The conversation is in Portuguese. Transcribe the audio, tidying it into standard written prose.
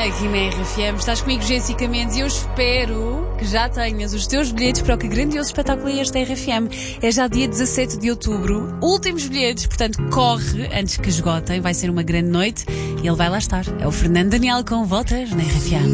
aqui na RFM. Estás comigo, Jéssica Mendes, e eu espero que já tenhas os teus bilhetes para o Que Grandioso Espetáculo é este RFM. É já dia 17 de outubro. Últimos bilhetes, portanto corre antes que esgotem. Vai ser uma grande noite e ele vai lá estar. É o Fernando Daniel com Voltas na RFM.